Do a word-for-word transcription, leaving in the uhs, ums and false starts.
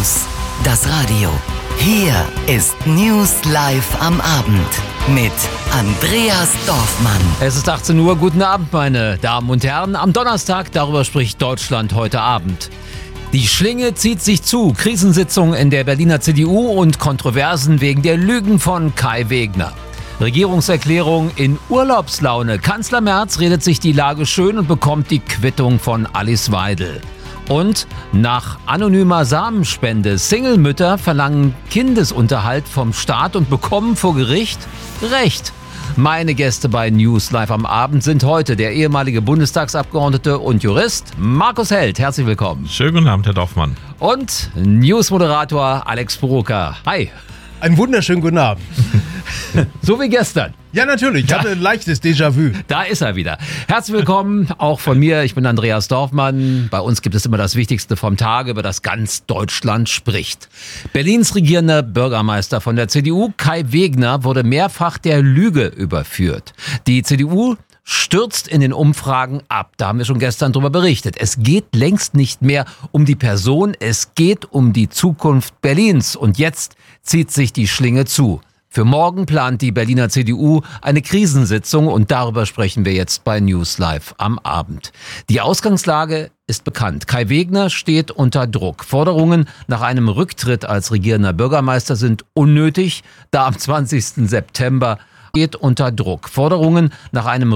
News. Das Radio. Hier ist News Live am Abend mit Andreas Dorfmann. Es ist achtzehn Uhr. Guten Abend, meine Damen und Herren. Am Donnerstag, darüber spricht Deutschland heute Abend. Die Schlinge zieht sich zu. Krisensitzung in der Berliner C D U und Kontroversen wegen der Lügen von Kai Wegner. Regierungserklärung in Urlaubslaune. Kanzler Merz redet sich die Lage schön und bekommt die Quittung von Alice Weidel. Und nach anonymer Samenspende. Single-Mütter verlangen Kindesunterhalt vom Staat und bekommen vor Gericht Recht. Meine Gäste bei News Live am Abend sind heute der ehemalige Bundestagsabgeordnete und Jurist Markus Held. Herzlich willkommen. Schönen guten Abend, Herr Dorfmann. Und News-Moderator Alex Buroka. Hi. Einen wunderschönen guten Abend. So wie gestern. Ja, natürlich. Ich hatte ein leichtes Déjà-vu. Da ist er wieder. Herzlich willkommen auch von mir. Ich bin Andreas Dorfmann. Bei uns gibt es immer das Wichtigste vom Tage, über das ganz Deutschland spricht. Berlins regierender Bürgermeister von der C D U, Kai Wegner, wurde mehrfach der Lüge überführt. Die C D U stürzt in den Umfragen ab. Da haben wir schon gestern drüber berichtet. Es geht längst nicht mehr um die Person, es geht um die Zukunft Berlins. Und jetzt zieht sich die Schlinge zu. Für morgen plant die Berliner C D U eine Krisensitzung und darüber sprechen wir jetzt bei News Live am Abend. Die Ausgangslage ist bekannt. Kai Wegner steht unter Druck. Forderungen nach einem Rücktritt als regierender Bürgermeister sind unnötig, da am zwanzigsten September steht unter Druck. Forderungen nach einem